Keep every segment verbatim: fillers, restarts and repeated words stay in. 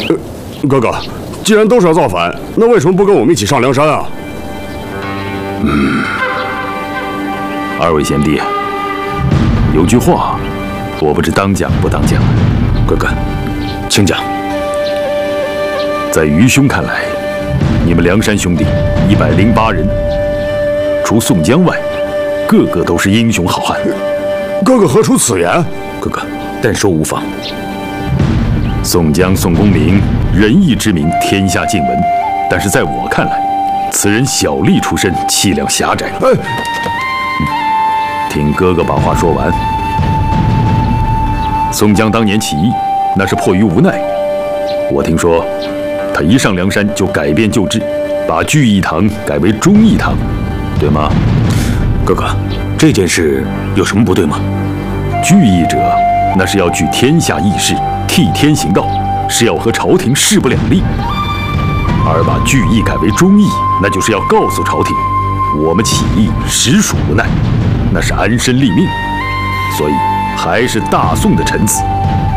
呃，哥哥，既然都是要造反，那为什么不跟我们一起上梁山啊？ 嗯，二位贤弟，有句话，我不知当讲不当讲。 哥哥，请讲。 在愚兄看来，你们梁山兄弟一百零八人，除宋江外，个个都是英雄好汉。 哥哥何出此言？ 哥哥，但说无妨。 宋江、宋公明，仁义之名，天下尽闻。但是在我看来，此人小吏出身，气量狭窄。哎，嗯，听哥哥把话说完。宋江当年起义，那是迫于无奈。我听说，他一上梁山就改变旧制，把聚义堂改为忠义堂，对吗？ 哥哥，这件事有什么不对吗？ 聚义者，那是要聚天下义士，替天行道，是要和朝廷势不两立；而把聚义改为忠义，那就是要告诉朝廷，我们起义实属无奈，那是安身立命，所以还是大宋的臣子。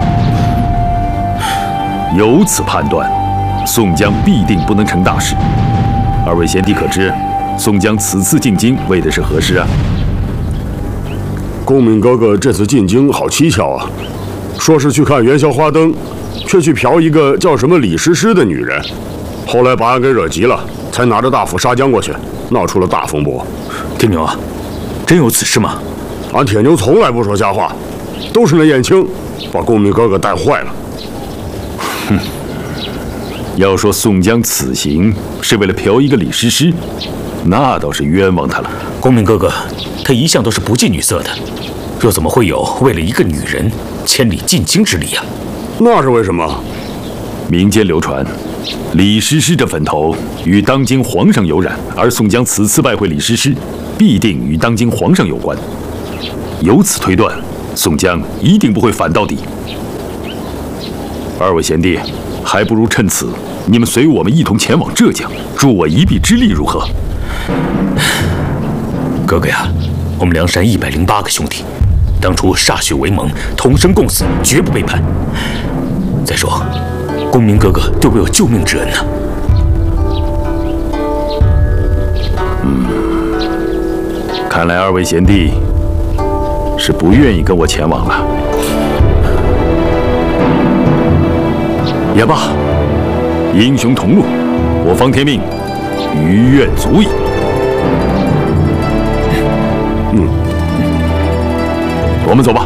由此判断，宋江必定不能成大事。二位贤弟可知，宋江此次进京为的是何事啊？ 公明哥哥这次进京好蹊跷啊，说是去看元宵花灯，却去嫖一个叫什么李师师的女人，后来把俺给惹急了，才拿着大斧杀将过去，闹出了大风波。 铁牛啊，真有此事吗？ 俺铁牛从来不说瞎话，都是那燕青把公明哥哥带坏了。 哼，要说宋江此行是为了嫖一个李师师，那倒是冤枉他了。 公明哥哥，他一向都是不近女色的，又怎么会有为了一个女人千里进京之理呀？ 那是为什么？ 民间流传，李师师这坟头与当今皇上有染，而宋江此次拜会李师师，必定与当今皇上有关。由此推断，宋江一定不会反到底。二位贤弟，还不如趁此，你们随我们一同前往浙江，助我一臂之力，如何？ 哥哥呀，我们梁山一百零八个兄弟，当初歃血为盟，同生共死，绝不背叛。再说，公明哥哥对我有救命之恩呢。 嗯，看来二位贤弟是不愿意跟我前往了。也罢，英雄同路，我方天命，余愿足矣。嗯，我们走吧。